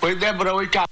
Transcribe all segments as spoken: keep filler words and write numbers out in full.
Oi, Débora. Oi, Carol.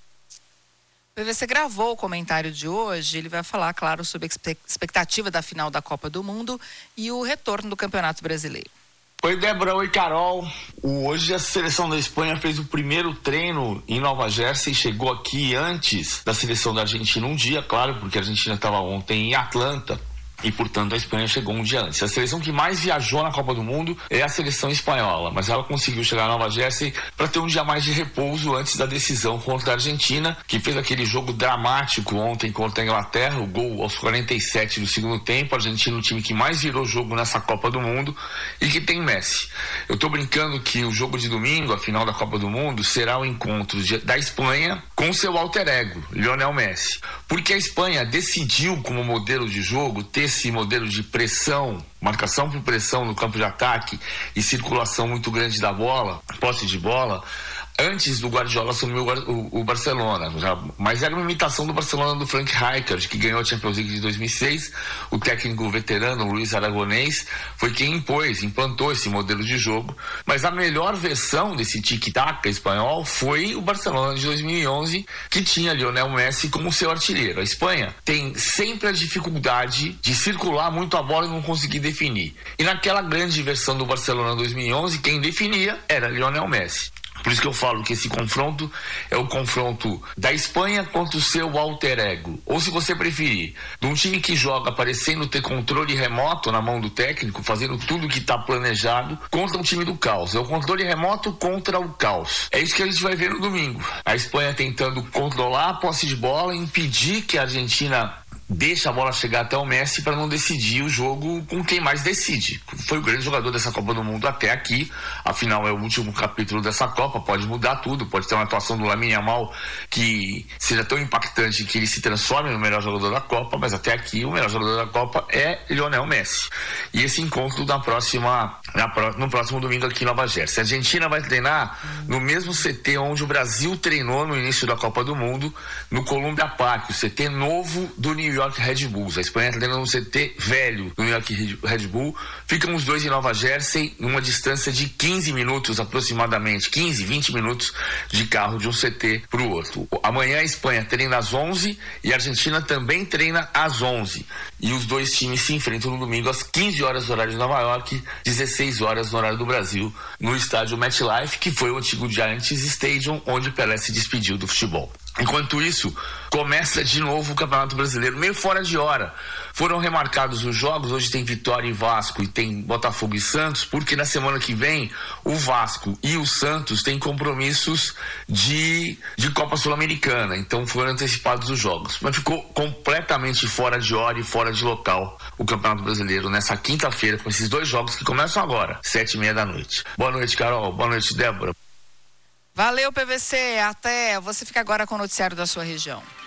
O P V C gravou o comentário de hoje, ele vai falar, claro, sobre a expectativa da final da Copa do Mundo e o retorno do Campeonato Brasileiro. Oi, Débora. Oi, Carol. Hoje a seleção da Espanha fez o primeiro treino em Nova Jersey, chegou aqui antes da seleção da Argentina um dia, claro, porque a Argentina estava ontem em Atlanta. E, portanto, a Espanha chegou um dia antes. A seleção que mais viajou na Copa do Mundo é a seleção espanhola, mas ela conseguiu chegar a Nova Jersey para ter um dia mais de repouso antes da decisão contra a Argentina, que fez aquele jogo dramático ontem contra a Inglaterra, o gol aos quarenta e sete do segundo tempo. A Argentina é o time que mais virou jogo nessa Copa do Mundo e que tem Messi. Eu estou brincando que o jogo de domingo, a final da Copa do Mundo, será o encontro de, da Espanha com seu alter ego, Lionel Messi. Porque a Espanha decidiu, como modelo de jogo, ter esse modelo de pressão, marcação por pressão no campo de ataque e circulação muito grande da bola, posse de bola, antes do Guardiola assumir o, o Barcelona. Já, mas era uma imitação do Barcelona do Frank Rijkaard, que ganhou a Champions League de dois mil e seis. O técnico veterano Luiz Aragonês foi quem impôs, implantou esse modelo de jogo. Mas a melhor versão desse tic-tac espanhol foi o Barcelona de dois mil e onze, que tinha Lionel Messi como seu artilheiro. A Espanha tem sempre a dificuldade de circular muito a bola e não conseguir definir. E naquela grande versão do Barcelona dois mil e onze, quem definia era Lionel Messi. Por isso que eu falo que esse confronto é o confronto da Espanha contra o seu alter ego. Ou, se você preferir, de um time que joga parecendo ter controle remoto na mão do técnico, fazendo tudo que está planejado, contra um time do caos. É o controle remoto contra o caos. É isso que a gente vai ver no domingo. A Espanha tentando controlar a posse de bola, impedir que a Argentina deixa a bola chegar até o Messi para não decidir o jogo com quem mais decide. Foi o grande jogador dessa Copa do Mundo até aqui. Afinal, é o último capítulo dessa Copa. Pode mudar tudo. Pode ter uma atuação do Lamine Yamal que seja tão impactante que ele se transforme no melhor jogador da Copa. Mas até aqui, o melhor jogador da Copa é Lionel Messi. E esse encontro na próxima, na, no próximo domingo aqui em Nova Jersey. A Argentina vai treinar no mesmo C T onde o Brasil treinou no início da Copa do Mundo, no Columbia Park, o C T novo do New York Red Bulls. A Espanha está tendo um C T velho no New York Red Bull. Ficam os dois em Nova Jersey, numa distância de quinze minutos aproximadamente, quinze, vinte minutos de carro de um C T para o outro. Amanhã a Espanha treina às onze e a Argentina também treina às onze. E os dois times se enfrentam no domingo às quinze horas no horário de Nova York, dezesseis horas no horário do Brasil, no estádio MetLife, que foi o antigo Giants Stadium, onde Pelé se despediu do futebol. Enquanto isso, começa de novo o Campeonato Brasileiro, meio fora de hora. Foram remarcados os jogos, hoje tem Vitória e Vasco e tem Botafogo e Santos, porque na semana que vem o Vasco e o Santos têm compromissos de, de Copa Sul-Americana, então foram antecipados os jogos. Mas ficou completamente fora de hora e fora de local o Campeonato Brasileiro nessa quinta-feira, com esses dois jogos que começam agora, sete e meia da noite. Boa noite, Carol. Boa noite, Débora. Valeu, P V C. Até. Você fica agora com o noticiário da sua região.